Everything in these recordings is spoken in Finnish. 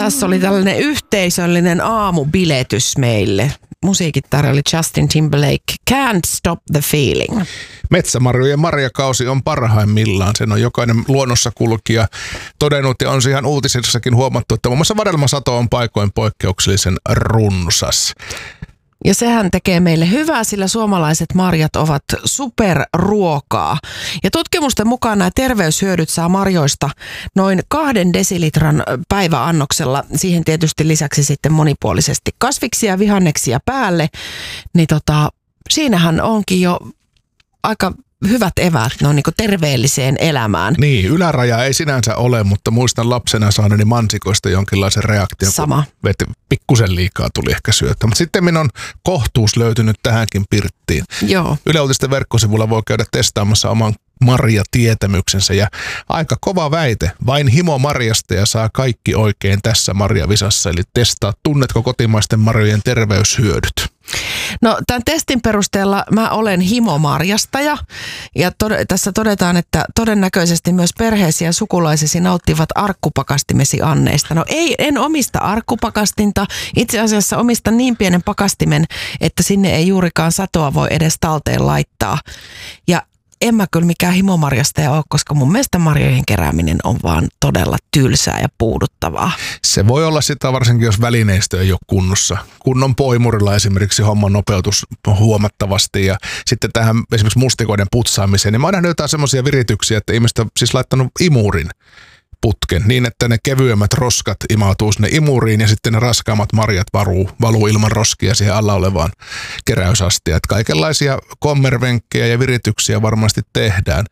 Tässä oli tällainen yhteisöllinen aamubiletys meille. Musiikit tarjoili Justin Timberlake, Can't Stop the Feeling. Metsämarjojen marjakausi on parhaimmillaan. Sen on jokainen luonnossa kulkija todennut ja on se ihan uutisissakin huomattu, että muun muassa vadelmasato on paikoin poikkeuksellisen runsas. Ja sehän tekee meille hyvää, sillä suomalaiset marjat ovat superruokaa. Ja tutkimusten mukaan nämä terveyshyödyt saa marjoista noin 2 desilitran päiväannoksella. Siihen tietysti lisäksi sitten monipuolisesti kasviksia, vihanneksia päälle. Niin siinähän onkin jo aika hyvät eväät noin niin kuin terveelliseen elämään. Niin, yläraja ei sinänsä ole, mutta muistan lapsena saaneeni mansikoista jonkinlaisen reaktion. Sama. Pikkusen liikaa tuli ehkä syötä. Mutta sitten minun on kohtuus löytynyt tähänkin pirttiin. Joo. Yle Uutisten verkkosivulla voi käydä testaamassa oman marjatietämyksensä ja aika kova väite. Vain himo marjasta ja saa kaikki oikein tässä marjavisassa. Eli testaa, tunnetko kotimaisten marjojen terveyshyödyt? No tämän testin perusteella mä olen himomarjastaja ja tässä todetaan, että todennäköisesti myös perheesi ja sukulaisesi nauttivat arkkupakastimesi anneista. No en omista arkkupakastinta, itse asiassa omistan niin pienen pakastimen, että sinne ei juurikaan satoa voi edes talteen laittaa. Ja en mä kyllä mikään himomarjastaja ole, koska mun mielestä marjojen kerääminen on vaan todella tylsää ja puuduttavaa. Se voi olla sitä varsinkin, jos välineistö ei ole kunnossa. Kunnon poimurilla esimerkiksi homman nopeutus huomattavasti ja sitten tähän esimerkiksi mustikoiden putsaamiseen. Niin mä oon nähnyt jotain semmoisia virityksiä, että ihmiset on siis laittanut imurin putken niin, että ne kevyemmät roskat imautuu sinne imuriin ja sitten ne raskaammat marjat valuu ilman roskia siihen alla olevaan keräysastia. Että kaikenlaisia kommervenkkejä ja virityksiä varmasti tehdään.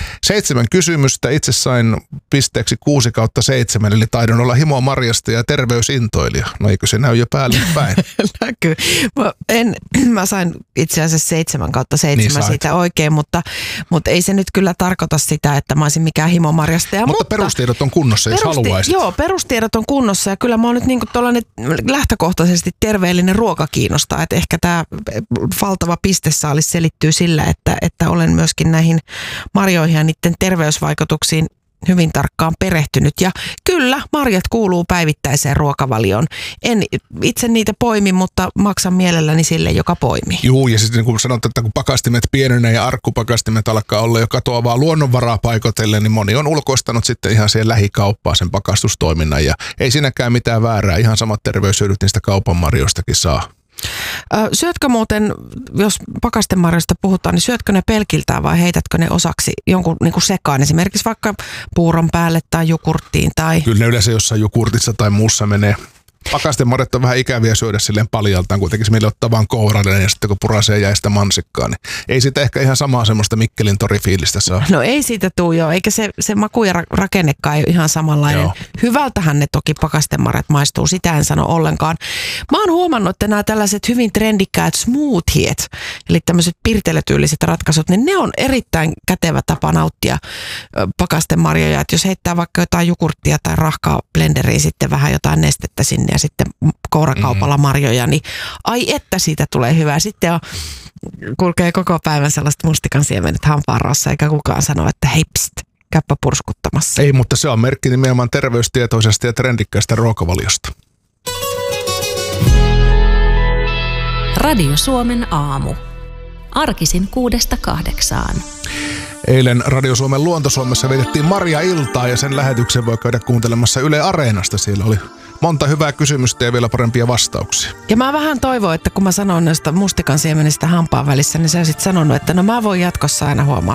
7 kysymystä. Itse sain pisteeksi 6/7, eli taidon olla himo marjasta ja terveysintoilija. No eikö se näy jo päälle päin? Näkyy. Mä sain itse asiassa 7/7 niin siitä oikein, mutta ei se nyt kyllä tarkoita sitä, että mä olisin mikään himo marjastaja. Mutta perustiedot on kunnossa, jos haluaisit. Joo, perustiedot on kunnossa ja kyllä mä oon nyt niin kuin tuollainen lähtökohtaisesti terveellinen ruoka kiinnostaa, että ehkä tämä valtava pistesaalis selittyy sillä, että olen myöskin näihin marjoihin ja niiden terveysvaikutuksiin hyvin tarkkaan perehtynyt. Ja kyllä, marjat kuuluu päivittäiseen ruokavalioon. En itse niitä poimi, mutta maksan mielelläni sille, joka poimii. Juu, ja sitten kun sanotaan, että kun pakastimet pienenee ja arkkupakastimet alkaa olla jo katoavaa luonnonvaraa paikotellen, niin moni on ulkoistanut sitten ihan siihen lähikauppaan sen pakastustoiminnan. Ja ei siinäkään mitään väärää. Ihan samat terveyshyödyt niistä kaupan marjoistakin saa. Syötkö muuten, jos pakastemarjoista puhutaan, niin syötkö ne pelkiltään vai heitätkö ne osaksi jonkun niin kuin sekaan, esimerkiksi vaikka puuron päälle tai jogurttiin? Tai... Kyllä ne yleensä jossain jogurtissa tai muussa menee. Pakastemarjat on vähän ikäviä syödä silleen paljaltaan, kuitenkin se meille ottaa vaan kouralle ja sitten kun purasee jäi sitä mansikkaa, niin ei siitä ehkä ihan samaa semmoista Mikkelin torifiilistä saa. No ei siitä tuu jo, eikä se maku ja rakennekaan ei ole ihan samanlainen. Joo. Hyvältähän ne toki pakastemarjat maistuu, sitä en sano ollenkaan. Mä oon huomannut, että nämä tällaiset hyvin trendikkäät smoothiet, eli tämmöiset pirteletyyliset ratkaisut, niin ne on erittäin kätevä tapa nauttia pakastemarjoja. Että jos heittää vaikka jotain jogurttia tai rahkaa blenderiin, sitten vähän jotain nestettä sinne ja sitten kourakaupalla marjoja, niin ai että siitä tulee hyvää. Sitten kulkee koko päivän sellaista mustikan siemenet hampaanrauhassa, eikä kukaan sano, että hei pst, käypä purskuttamassa. Ei, mutta se on merkki nimenomaan terveystietoisesta ja trendikkäästä ruokavaliosta. Radio Suomen aamu. Arkisin 6-8. Eilen Radio Suomen Luonto-Suomessa vietettiin Marja-iltaa ja sen lähetyksen voi käydä kuuntelemassa Yle Areenasta. Siellä oli monta hyvää kysymystä ja vielä parempia vastauksia. Ja mä vähän toivon, että kun mä sanon näistä mustikan siemenistä hampaan välissä, niin sä olisit sanonut, että no mä voin jatkossa aina